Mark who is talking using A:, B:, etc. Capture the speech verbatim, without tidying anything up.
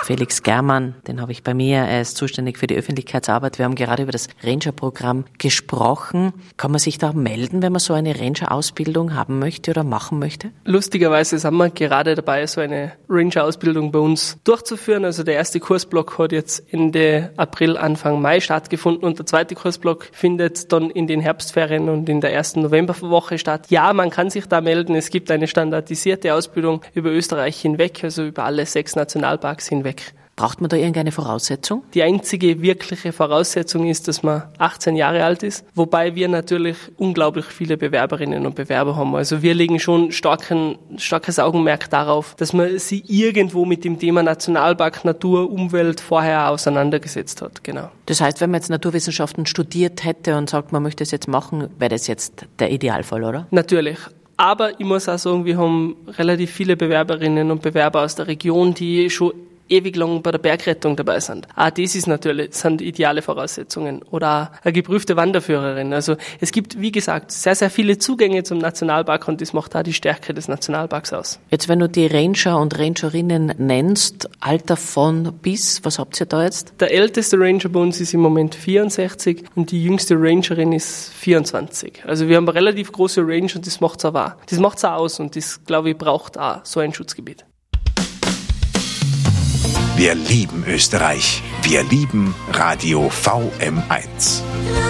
A: Felix Germann, den habe ich bei mir. Er ist zuständig für die Öffentlichkeitsarbeit. Wir haben gerade über das Ranger-Programm gesprochen. Kann man sich da melden, wenn man so eine Ranger-Ausbildung haben möchte oder machen möchte?
B: Lustigerweise sind wir gerade dabei, so eine Ranger-Ausbildung bei uns durchzuführen. Also der erste Kursblock hat jetzt Ende April, Anfang Mai stattgefunden und der zweite Kursblock findet dann in den Herbstferien und in der ersten Novemberwoche statt. Ja, man kann sich da melden. Es gibt eine standardisierte Ausbildung über Österreich hinweg, also über alle sechs Nationalparks hinweg.
A: Braucht man da irgendeine Voraussetzung?
B: Die einzige wirkliche Voraussetzung ist, dass man achtzehn Jahre alt ist, wobei wir natürlich unglaublich viele Bewerberinnen und Bewerber haben. Also wir legen schon starken, starkes Augenmerk darauf, dass man sie irgendwo mit dem Thema Nationalpark, Natur, Umwelt vorher auseinandergesetzt hat. Genau.
A: Das heißt, wenn man jetzt Naturwissenschaften studiert hätte und sagt, man möchte es jetzt machen, wäre das jetzt der Idealfall, oder?
B: Natürlich. Aber ich muss auch sagen, wir haben relativ viele Bewerberinnen und Bewerber aus der Region, die schon ewig lang bei der Bergrettung dabei sind. Auch das ist natürlich, sind ideale Voraussetzungen. Oder auch eine geprüfte Wanderführerin. Also es gibt, wie gesagt, sehr, sehr viele Zugänge zum Nationalpark und das macht auch die Stärke des Nationalparks aus.
A: Jetzt, wenn du die Ranger und Rangerinnen nennst, Alter von bis, was habt ihr da jetzt?
B: Der älteste Ranger bei uns ist im Moment vierundsechzig und die jüngste Rangerin ist vierundzwanzig. Also wir haben eine relativ große Range und das macht's auch wahr. Das macht's auch aus und das, glaube ich, braucht auch so ein Schutzgebiet.
C: Wir lieben Österreich. Wir lieben Radio V M eins.